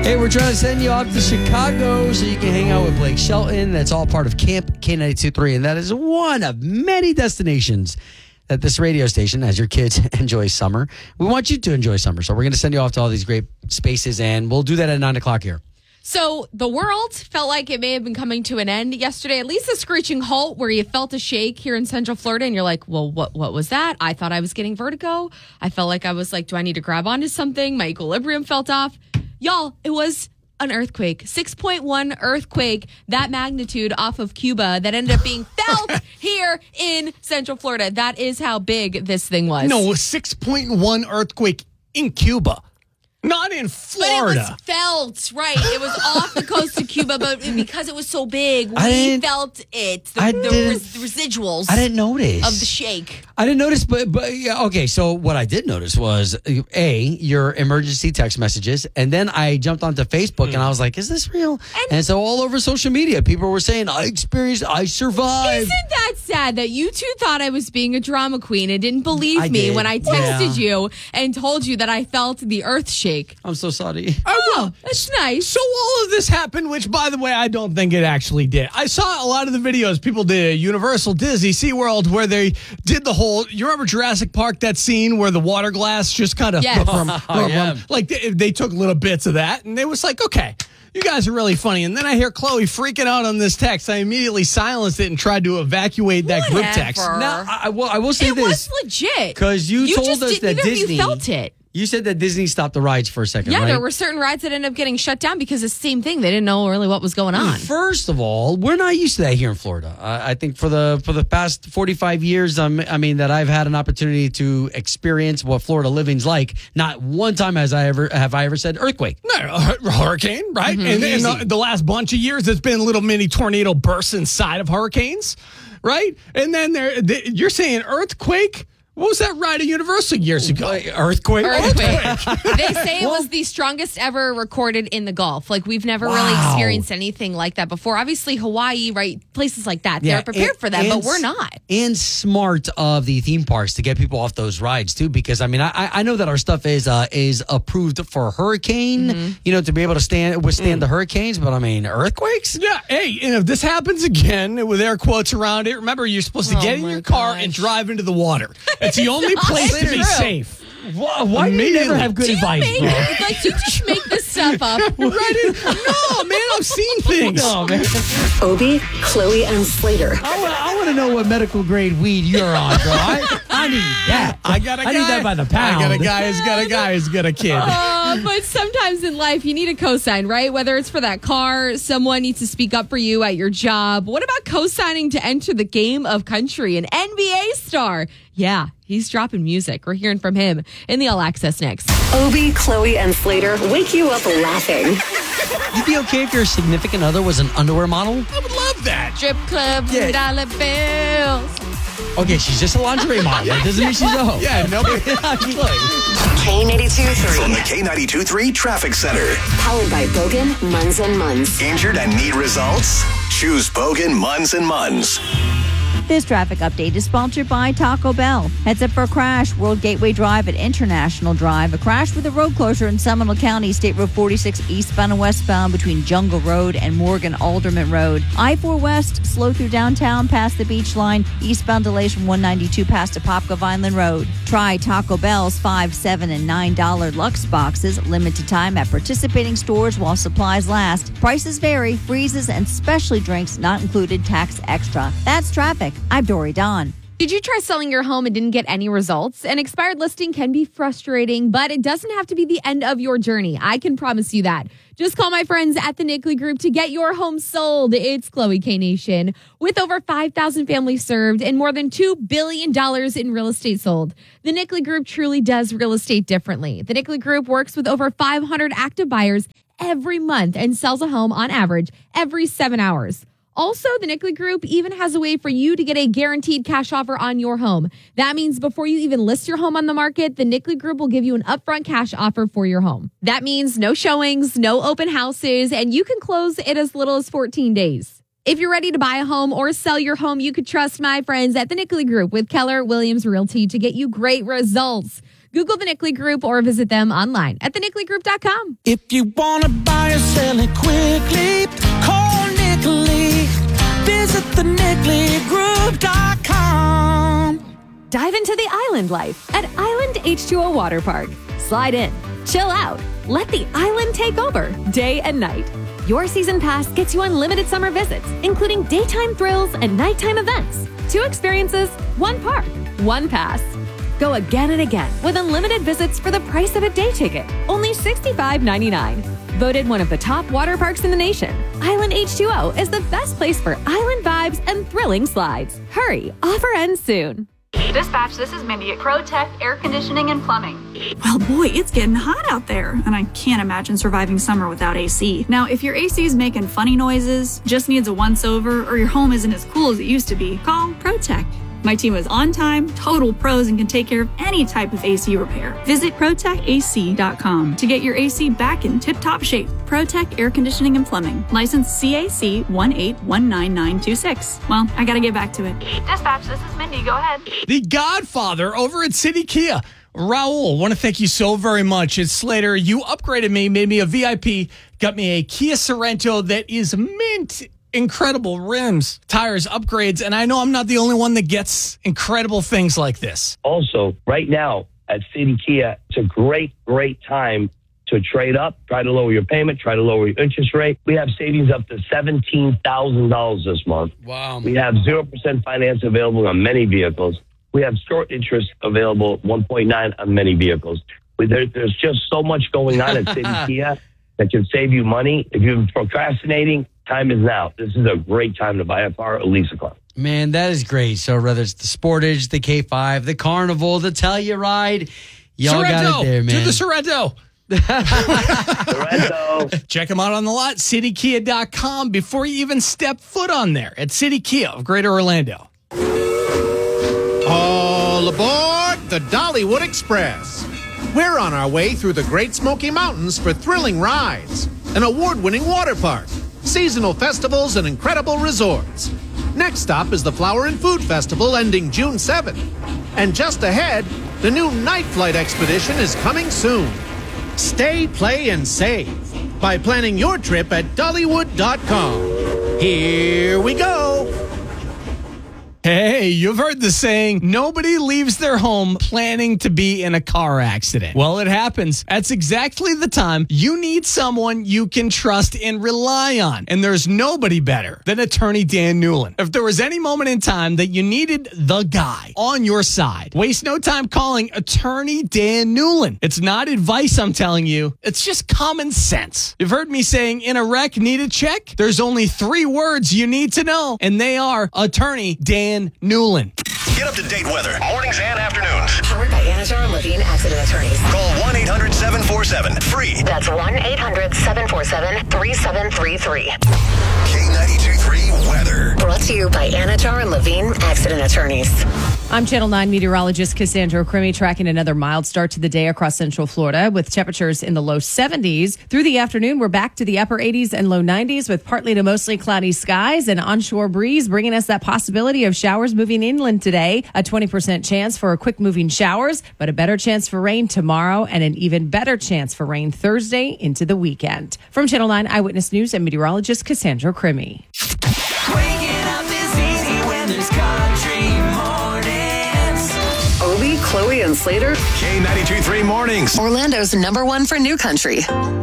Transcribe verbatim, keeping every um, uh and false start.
Hey, we're trying to send you off to Chicago so you can hang out with Blake Shelton. That's all part of Camp K ninety-two point three, and that is one of many destinations that this radio station, as your kids enjoy summer. We want you to enjoy summer, so we're going to send you off to all these great spaces, and we'll do that at nine o'clock here. So the world felt like it may have been coming to an end yesterday, at least a screeching halt where you felt a shake here in Central Florida. And you're like, well, what what was that? I thought I was getting vertigo. I felt like I was like, do I need to grab onto something? My equilibrium felt off. Y'all, it was an earthquake, six point one earthquake, that magnitude off of Cuba that ended up being felt here in Central Florida. That is how big this thing was. No, six point one earthquake in Cuba. Not in Florida. But it was felt, right. It was off the coast of Cuba, but because it was so big, we didn't- felt it. The, I the didn't- res- residuals I didn't notice. of the shake. I didn't notice, but but yeah, okay. So what I did notice was a your emergency text messages, and then I jumped onto Facebook and I was like, "Is this real?" And, and so all over social media, people were saying, "I experienced, I survived." Isn't that sad that you two thought I was being a drama queen and didn't believe I me did. when I texted Yeah. you and told you that I felt the earth shake? I'm so sorry. Oh, that's nice. So all of this happened, which, by the way, I don't think it actually did. I saw a lot of the videos people did at Universal, Disney, SeaWorld, where they did the whole, you remember Jurassic Park, that scene where the water glass just kind of, Yes. Oh, yeah. like they, they took little bits of that, and it was like, okay, you guys are really funny. And then I hear Chloe freaking out on this text. I immediately silenced it and tried to evacuate that group text. Whatever. Now, I, I will. I will say It this was legit. 'Cause you told just us didn't that even- Disney- You felt it. You said that Disney stopped the rides for a second, Yeah, right? there were certain rides that ended up getting shut down because it's the same thing. They didn't know really what was going on. First of all, we're not used to that here in Florida. I, I think for the for the past forty-five years, um, I mean, that I've had an opportunity to experience what Florida living's like. Not one time has I ever have I ever said earthquake. No, a hurricane, right? Mm-hmm. And, and the, the last bunch of years, it's been little mini tornado bursts inside of hurricanes, right? And then there, the, you're saying earthquake? What was that ride at Universal years ago? Earthquake. Earthquake. They say it was the strongest ever recorded in the Gulf. Like, we've never really Wow. experienced anything like that before. Obviously, Hawaii, right? Places like that. Yeah, They're prepared and- for that, but and we're s- not. And smart of the theme parks to get people off those rides too, because I mean, I I know that our stuff is uh, is approved for hurricane, Mm-hmm. you know, to be able to stand withstand Mm. the hurricanes. But I mean, earthquakes. Yeah, hey, and if this happens again with air quotes around it, remember you're supposed to Oh get in my your car gosh. and drive into the water. It's the only place to be true. safe. Why, why do you Immediately. never have good Do you advice, make, bro? like, do you just make this stuff up? Right in, no, man, I've seen things. No, man. Obie, Chloe, and Slater. I want, I want to know what medical grade weed you're on, bro. I, I need that. I got a guy. I need that by the pound. I got a guy who's got a guy who's got a kid. Uh, but sometimes in life, you need a cosign, right? Whether it's for that car, someone needs to speak up for you at your job. What about co-signing to enter the game of country? An N B A star. Yeah, he's dropping music. We're hearing from him in the All Access next. Obie, Chloe, and Slater wake you up laughing. You'd be okay if your significant other was an underwear model? I would love that. Strip clubs Yeah. and dollar bills. Okay, she's just a lingerie model. That doesn't mean she's a hoe. Yeah, nobody. K ninety-two point From the three. K ninety-two point three Traffic Center. Powered by Bogan, Munz and Munz. Injured and need results? Choose Bogan, Munz and Munz. This traffic update is sponsored by Taco Bell. Heads up for a crash, World Gateway Drive at International Drive. A crash with a road closure in Seminole County, State Road forty-six eastbound and westbound between Jungle Road and Morgan Alderman Road. I four West, slow through downtown past the beach line. Eastbound delays from one ninety-two past Apopka Vineland Road. Try Taco Bell's five, seven, and nine dollar Lux boxes. Limited time at participating stores while supplies last. Prices vary. Freezes and specialty drinks not included. Tax extra. That's traffic. I'm Dory Don. Did you try selling your home and didn't get any results? An expired listing can be frustrating, but it doesn't have to be the end of your journey. I can promise you that. Just call my friends at the Nickley Group to get your home sold. It's Chloe K Nation. With over five thousand families served and more than two billion dollars in real estate sold, the Nickley Group truly does real estate differently. The Nickley Group works with over five hundred active buyers every month and sells a home on average every seven hours. Also, the Nickley Group even has a way for you to get a guaranteed cash offer on your home. That means before you even list your home on the market, the Nickley Group will give you an upfront cash offer for your home. That means no showings, no open houses, and you can close in as little as fourteen days. If you're ready to buy a home or sell your home, you could trust my friends at the Nickley Group with Keller Williams Realty to get you great results. Google the Nickley Group or visit them online at the nickley group dot com. If you want to buy or sell it quickly, call Nickley. Visit the nickley group dot com. Dive into the island life at Island H two O Water Park. Slide in, chill out, let the island take over day and night. Your season pass gets you unlimited summer visits, including daytime thrills and nighttime events. Two experiences, one park, one pass. Go again and again with unlimited visits for the price of a day ticket, only sixty-five ninety-nine. Voted one of the top water parks in the nation, Island H two O is the best place for island vibes and thrilling slides. Hurry, offer ends soon. Dispatch, this is Mindy at ProTech Air Conditioning and Plumbing. Well, boy, it's getting hot out there, and I can't imagine surviving summer without A C. Now, if your A C is making funny noises, just needs a once-over, or your home isn't as cool as it used to be, call ProTech. My team is on time, total pros, and can take care of any type of A C repair. Visit pro tech A C dot com to get your A C back in tip-top shape. ProTech Air Conditioning and Plumbing. License C A C one eight one nine nine two six. Well, I gotta get back to it. Dispatch, this is Mindy. Go ahead. The Godfather over at City Kia. Raul, want to thank you so very much. It's Slater. You upgraded me, made me a V I P, got me a Kia Sorento that is mint. Incredible rims, tires, upgrades, and I know I'm not the only one that gets incredible things like this. Also, right now at City Kia, it's a great, great time to trade up, try to lower your payment, try to lower your interest rate. We have savings up to seventeen thousand dollars this month. Wow. We have zero percent finance available on many vehicles. We have short interest available, one point nine on many vehicles. There, there's just so much going on at City Kia that can save you money. If you're procrastinating, time is now. This is a great time to buy a car or lease a car. Man, that is great. So whether it's the Sportage, the K five, the Carnival, the Telluride, y'all Sorrento. got it there, man. Do the Sorrento. Sorrento. Check them out on the lot, city kia dot com, before you even step foot on there at City Kia of Greater Orlando. All aboard the Dollywood Express. We're on our way through the Great Smoky Mountains for thrilling rides, an award-winning water park, seasonal festivals, and incredible resorts. Next stop is the Flower and Food Festival ending June seventh. And just ahead, the new Night Flight Expedition is coming soon. Stay, play, and save by planning your trip at Dollywood dot com. Here we go. Hey, you've heard the saying, nobody leaves their home planning to be in a car accident. Well, it happens. That's exactly the time you need someone you can trust and rely on. And there's nobody better than attorney Dan Newlin. If there was any moment in time that you needed the guy on your side, waste no time calling attorney Dan Newlin. It's not advice I'm telling you. It's just common sense. You've heard me saying, in a wreck, need a check? There's only three words you need to know, and they are attorney Dan Newlin. Get up-to-date weather, mornings and afternoons. Powered by Anajar and Levine Accident Attorneys. Call one eight hundred seven four seven free. That's one eight hundred seven four seven three seven three three. K ninety-two three weather. Brought to you by Anajar and Levine Accident Attorneys. I'm Channel nine meteorologist Cassandra Crimmy, tracking another mild start to the day across Central Florida with temperatures in the low seventies. Through the afternoon, we're back to the upper eighties and low nineties with partly to mostly cloudy skies and onshore breeze, bringing us that possibility of showers moving inland today. A twenty percent chance for quick moving showers, but a better chance for rain tomorrow and an even better chance for rain Thursday into the weekend. From Channel nine Eyewitness News and meteorologist Cassandra Crimmy. Waking up is easy when there's country mornings. Obie, Chloe, and Slater. K ninety-two three mornings. Orlando's number one for new country.